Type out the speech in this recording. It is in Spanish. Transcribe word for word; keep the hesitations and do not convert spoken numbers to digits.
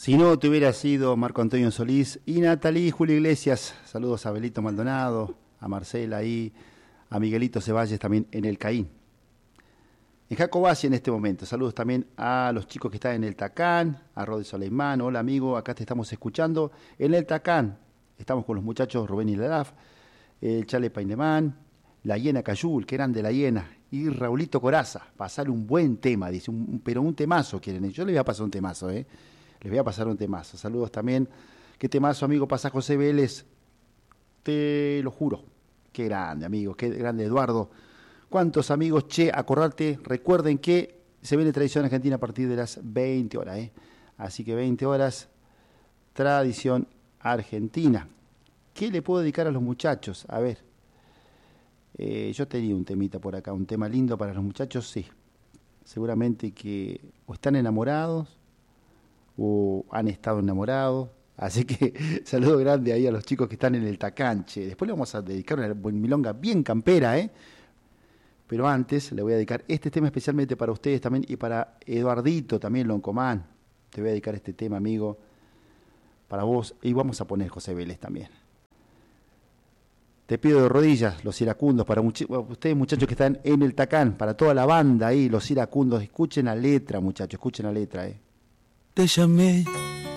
Si no te hubiera sido Marco Antonio Solís y Natalí Julio Iglesias. Saludos a Belito Maldonado, a Marcela ahí, a Miguelito Ceballos también en el Caín. En Jacobasi en este momento. Saludos también a los chicos que están en el Tacán, a Rodi Soleimán. Hola amigo, acá te estamos escuchando en el Tacán. Estamos con los muchachos Rubén y Lalaf, el Chale Painemán, la Hiena Cayul, que eran de la Hiena, y Raulito Coraza. Pasar un buen tema, dice, un, pero un temazo quieren. Yo les voy a pasar un temazo, ¿eh? Les voy a pasar un temazo. Saludos también. ¿Qué temazo, amigo? Pasa José Vélez. Te lo juro. Qué grande, amigo. Qué grande, Eduardo. ¿Cuántos amigos? Che, acordate. Recuerden que se viene Tradición Argentina a partir de las veinte horas, ¿eh? Así que veinte horas, Tradición Argentina. ¿Qué le puedo dedicar a los muchachos? A ver. Eh, yo tenía un temita por acá. Un tema lindo para los muchachos, sí. Seguramente que o están enamorados o han estado enamorados, así que saludo grande ahí a los chicos que están en el Tacanche. Después le vamos a dedicar una milonga bien campera, ¿eh? Pero antes le voy a dedicar este tema especialmente para ustedes también y para Eduardito también, Loncomán. Te voy a dedicar este tema, amigo, para vos, y vamos a poner José Vélez también. Te pido de rodillas, los iracundos, para much- ustedes muchachos que están en el Tacán, para toda la banda ahí, los iracundos, escuchen la letra, muchachos, escuchen la letra, ¿eh? Te llamé